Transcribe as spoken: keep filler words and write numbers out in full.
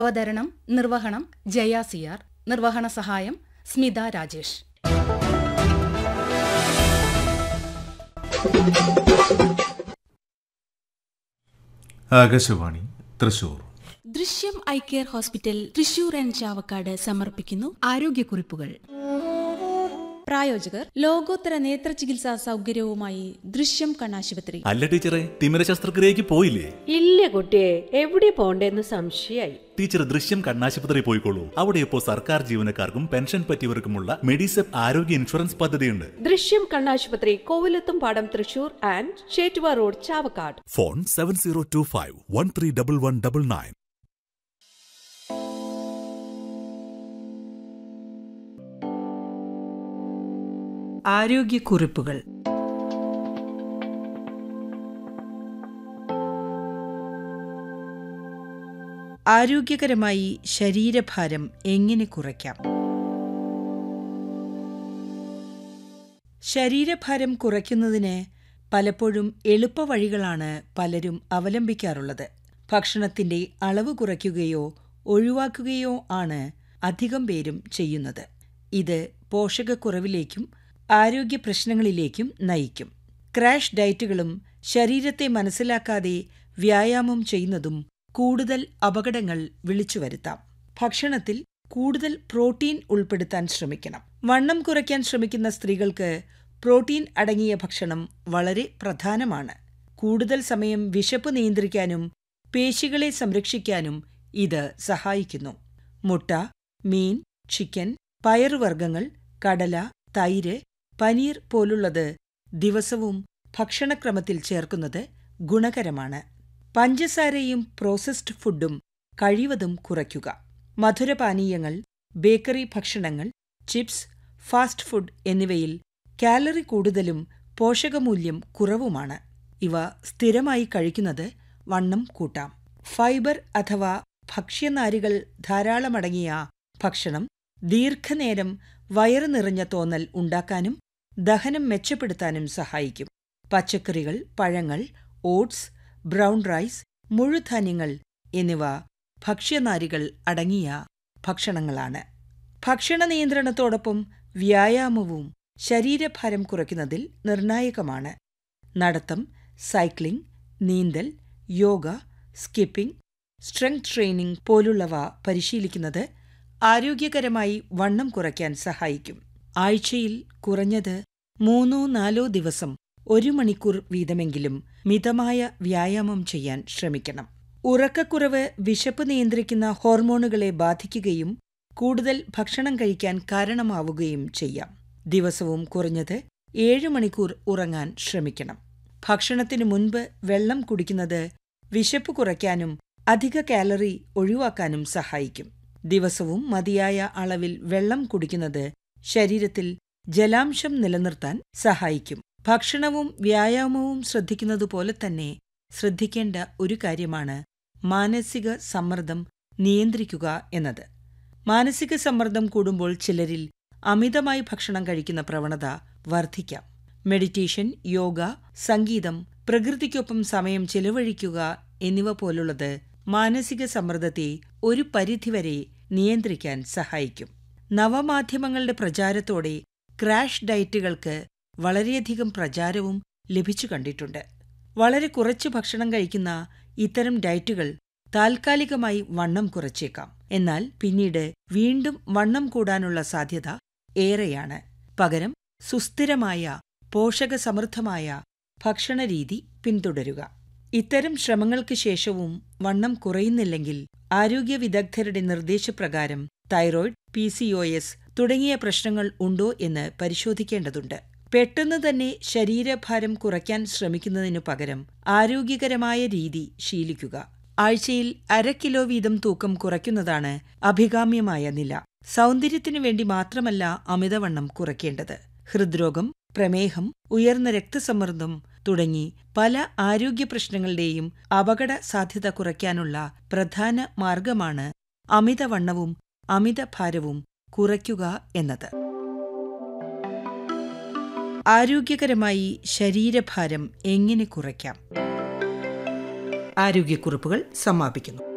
അവതരണം നിർവഹണം ജയ സിയാർ. നിർവഹണ സഹായം സ്മിത രാജേഷ്. ആകാശവാണി തൃശൂർ. ദൃശ്യം eye care hospital Thrissur and Chavakkad സമർപ്പിക്കുന്നു ആരോഗ്യക്കുറിപ്പുകൾ. പ്രായോജകർ ലോകോത്തര നേത്ര ചികിത്സാ സൗകര്യവുമായി ദൃശ്യം കണ്ണാശുപത്രി. അല്ല ടീച്ചറെ, തിമിര ശസ്ത്രക്രിയക്ക് പോയില്ലേ? ഇല്ല കുട്ടിയെ, എവിടെ പോണ്ടേന്ന് സംശയായി. ടീച്ചർ ദൃശ്യം കണ്ണാശുപത്രി പോയിക്കോളൂ. അവിടെ ഇപ്പോൾ സർക്കാർ ജീവനക്കാർക്കും പെൻഷൻ പറ്റിയവർക്കുമുള്ള മെഡിസെപ്പ് ആരോഗ്യ ഇൻഷുറൻസ് പദ്ധതിയുണ്ട്. ദൃശ്യം കണ്ണാശുപത്രി, കോവിലത്തും പാടം, Thrissur and Chettuva road, Chavakkad. Phone seven zero to five one three double one double nine. ആരോഗ്യക്കുറിപ്പുകൾ. ആരോഗ്യകരമായി ശരീരഭാരം എങ്ങനെ കുറയ്ക്കാം? ശരീരഭാരം കുറയ്ക്കുന്നതിന് പലപ്പോഴും എളുപ്പവഴികളാണ് പലരും അവലംബിക്കാറുള്ളത്. ഭക്ഷണത്തിന്റെ അളവ് കുറയ്ക്കുകയോ ഒഴിവാക്കുകയോ ആണ് അധികം പേരും ചെയ്യുന്നത്. ഇത് പോഷകക്കുറവിലേക്കും ആരോഗ്യ പ്രശ്നങ്ങളിലേക്കും നയിക്കും. ക്രാഷ് ഡയറ്റുകളും ശരീരത്തെ മനസ്സിലാക്കാതെ വ്യായാമം ചെയ്യുന്നതും കൂടുതൽ അപകടങ്ങൾ വിളിച്ചുവരുത്താം. ഭക്ഷണത്തിൽ കൂടുതൽ പ്രോട്ടീൻ ഉൾപ്പെടുത്താൻ ശ്രമിക്കണം. വണ്ണം കുറയ്ക്കാൻ ശ്രമിക്കുന്ന സ്ത്രീകൾക്ക് പ്രോട്ടീൻ അടങ്ങിയ ഭക്ഷണം വളരെ പ്രധാനമാണ്. കൂടുതൽ സമയം വിശപ്പ് നിയന്ത്രിക്കാനും പേശികളെ സംരക്ഷിക്കാനും ഇത് സഹായിക്കുന്നു. മുട്ട, മീൻ, ചിക്കൻ, പയറുവർഗ്ഗങ്ങൾ, കടല, തൈര്, പനീർ പോലുള്ളത് ദിവസവും ഭക്ഷണക്രമത്തിൽ ചേർക്കുന്നത് ഗുണകരമാണ്. പഞ്ചസാരയും പ്രോസസ്ഡ് ഫുഡും കഴിവതും കുറയ്ക്കുക. മധുരപാനീയങ്ങൾ, ബേക്കറി ഭക്ഷണങ്ങൾ, ചിപ്സ്, ഫാസ്റ്റ് ഫുഡ് എന്നിവയിൽ കാലറി കൂടുതലും പോഷകമൂല്യം കുറവുമാണ്. ഇവ സ്ഥിരമായി കഴിക്കുന്നത് വണ്ണം കൂട്ടാം. ഫൈബർ അഥവാ ഭക്ഷ്യനാരുകൾ ധാരാളമടങ്ങിയ ഭക്ഷണം ദീർഘനേരം വയറ് നിറഞ്ഞ തോന്നൽ ഉണ്ടാക്കാനും ദഹനം മെച്ചപ്പെടുത്താനും സഹായിക്കും. പച്ചക്കറികൾ, പഴങ്ങൾ, ഓട്സ്, ബ്രൗൺ റൈസ്, മുഴുധാന്യങ്ങൾ എന്നിവ ഭക്ഷ്യനാരുകൾ അടങ്ങിയ ഭക്ഷണങ്ങളാണ്. ഭക്ഷണ നിയന്ത്രണത്തോടൊപ്പം വ്യായാമവും ശരീരഭാരം കുറയ്ക്കുന്നതിൽ നിർണായകമാണ്. നടത്തം, സൈക്ലിംഗ്, നീന്തൽ, യോഗ, സ്കിപ്പിംഗ്, സ്ട്രെങ്ത് ട്രെയിനിംഗ് പോലുള്ളവ പരിശീലിക്കുന്നത് ആരോഗ്യകരമായി വണ്ണം കുറയ്ക്കാൻ സഹായിക്കും. ആഴ്ചയിൽ കുറഞ്ഞത് മൂന്നോ നാലോ ദിവസം ഒരു മണിക്കൂർ വീതമെങ്കിലും മിതമായ വ്യായാമം ചെയ്യാൻ ശ്രമിക്കണം. ഉറക്കക്കുറവ് വിശപ്പ് നിയന്ത്രിക്കുന്ന ഹോർമോണുകളെ ബാധിക്കുകയും കൂടുതൽ ഭക്ഷണം കഴിക്കാൻ കാരണമാവുകയും ചെയ്യാം. ദിവസവും കുറഞ്ഞത് ഏഴ് മണിക്കൂർ ഉറങ്ങാൻ ശ്രമിക്കണം. ഭക്ഷണത്തിനു മുൻപ് വെള്ളം കുടിക്കുന്നത് വിശപ്പ് കുറയ്ക്കാനും അധിക കാലറി ഒഴിവാക്കാനും സഹായിക്കും. ദിവസവും മതിയായ അളവിൽ വെള്ളം കുടിക്കുന്നത് ശരീരത്തിൽ ജലാംശം നിലനിർത്താൻ സഹായിക്കും. ഭക്ഷണവും വ്യായാമവും ശ്രദ്ധിക്കുന്നതുപോലെ തന്നെ ശ്രദ്ധിക്കേണ്ട ഒരു കാര്യമാണ് മാനസിക സമ്മർദ്ദം നിയന്ത്രിക്കുക എന്നത്. മാനസിക സമ്മർദ്ദം കൂടുമ്പോൾ ചിലരിൽ അമിതമായി ഭക്ഷണം കഴിക്കുന്ന പ്രവണത വർദ്ധിക്കാം. മെഡിറ്റേഷൻ, യോഗ, സംഗീതം, പ്രകൃതിക്കൊപ്പം സമയം ചെലവഴിക്കുക എന്നിവ പോലുള്ളത് മാനസിക സമ്മർദ്ദത്തെ ഒരു പരിധിവരെ നിയന്ത്രിക്കാൻ സഹായിക്കും. നവമാധ്യമങ്ങളുടെ പ്രചാരത്തോടെ ക്രാഷ് ഡയറ്റുകൾക്ക് വളരെയധികം പ്രചാരവും ലഭിച്ചു കണ്ടിട്ടുണ്ട്. വളരെ കുറച്ച് ഭക്ഷണം കഴിക്കുന്ന ഇത്തരം ഡയറ്റുകൾ താൽക്കാലികമായി വണ്ണം കുറച്ചേക്കാം. എന്നാൽ പിന്നീട് വീണ്ടും വണ്ണം കൂടാനുള്ള സാധ്യത ഏറെയാണ്. പകരം സുസ്ഥിരമായ പോഷകസമൃദ്ധമായ ഭക്ഷണരീതി പിന്തുടരുക. ഇത്തരം ശ്രമങ്ങൾക്ക് ശേഷവും വണ്ണം കുറയുന്നില്ലെങ്കിൽ ആരോഗ്യ വിദഗ്ധരുടെ നിർദ്ദേശപ്രകാരം thyroid, P C O S തുടങ്ങിയ പ്രശ്നങ്ങൾ ഉണ്ടോ എന്ന് പരിശോധിക്കേണ്ടതുണ്ട്. പെട്ടെന്ന് തന്നെ ശരീരഭാരം കുറയ്ക്കാൻ ശ്രമിക്കുന്നതിനു പകരം ആരോഗ്യകരമായ രീതി ശീലിക്കുക. ആഴ്ചയിൽ അര കിലോ വീതം തൂക്കം കുറയ്ക്കുന്നതാണ് അഭികാമ്യമായ നില. സൗന്ദര്യത്തിനു വേണ്ടി മാത്രമല്ല അമിതവണ്ണം കുറയ്ക്കേണ്ടത്. ഹൃദ്രോഗം, പ്രമേഹം, ഉയർന്ന രക്തസമ്മർദ്ദം തുടങ്ങി പല ആരോഗ്യ പ്രശ്നങ്ങളുടെയും അപകട സാധ്യത കുറയ്ക്കാനുള്ള പ്രധാന മാർഗമാണ് അമിതവണ്ണവും അമിതഭാരവും കുറയ്ക്കുക എന്നത്. ആരോഗ്യകരമായി ശരീരഭാരം എങ്ങനെ കുറയ്ക്കാം? ആരോഗ്യക്കുറിപ്പുകൾ സമാപിക്കുന്നു.